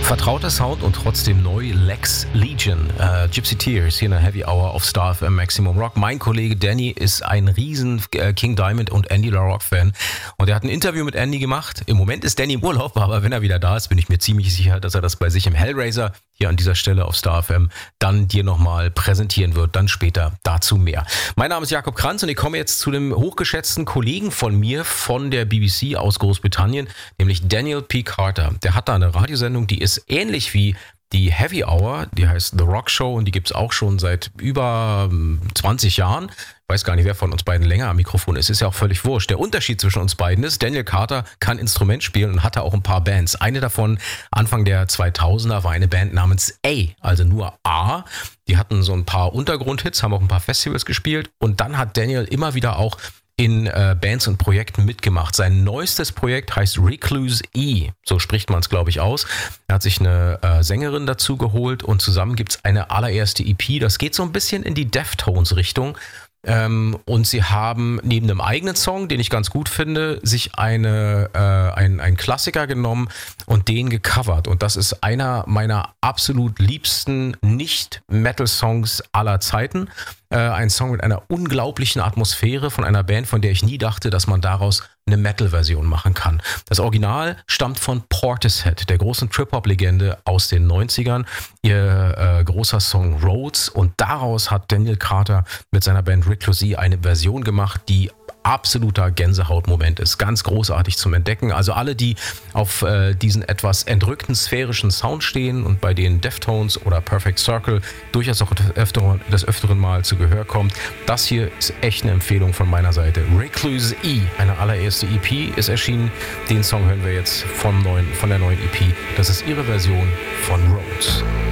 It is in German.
Vertrauter Sound und trotzdem neu, Lex Legion, Gypsy Tears hier in der Heavy Hour auf Star FM Maximum Rock. Mein Kollege Danny ist ein riesen King Diamond und Andy LaRocque Fan und er hat ein Interview mit Andy gemacht. Im Moment ist Danny im Urlaub, aber wenn er wieder da ist, bin ich mir ziemlich sicher, dass er das bei sich im Hellraiser hier an dieser Stelle auf Star FM dann dir nochmal präsentieren wird, dann später dazu mehr. Mein Name ist Jakob Kranz und ich komme jetzt zu dem hochgeschätzten Kollegen von mir von der BBC aus Großbritannien, nämlich Daniel P. Carter. Der hat da eine Radiosendung, die ist ähnlich wie die Heavy Hour, die heißt The Rock Show und die gibt's auch schon seit über 20 Jahren. Ich weiß gar nicht, wer von uns beiden länger am Mikrofon ist. Ist ja auch völlig wurscht. Der Unterschied zwischen uns beiden ist, Daniel Carter kann Instrument spielen und hatte auch ein paar Bands. Eine davon, Anfang der 2000er, war eine Band namens A, also nur A. Die hatten so ein paar Untergrundhits, haben auch ein paar Festivals gespielt. Und dann hat Daniel immer wieder auch in Bands und Projekten mitgemacht. Sein neuestes Projekt heißt Recluse E, so spricht man es, glaube ich, aus. Er hat sich eine Sängerin dazu geholt und zusammen gibt es eine allererste EP. Das geht so ein bisschen in die Deftones-Richtung. Und sie haben neben einem eigenen Song, den ich ganz gut finde, sich einen Klassiker genommen und den gecovert. Und das ist einer meiner absolut liebsten Nicht-Metal-Songs aller Zeiten. Ein Song mit einer unglaublichen Atmosphäre von einer Band, von der ich nie dachte, dass man daraus eine Metal-Version machen kann. Das Original stammt von Portishead, der großen Trip-Hop-Legende aus den 90ern. Ihr großer Song Roads, und daraus hat Daniel Carter mit seiner Band Recluse eine Version gemacht, die absoluter Gänsehautmoment ist. Ganz großartig zum Entdecken. Also alle, die auf diesen etwas entrückten sphärischen Sound stehen und bei denen Deftones oder Perfect Circle durchaus auch des Öfteren mal zu Gehör kommt, das hier ist echt eine Empfehlung von meiner Seite. Recluse E, eine allererste EP, ist erschienen. Den Song hören wir jetzt von der neuen EP. Das ist ihre Version von Roads.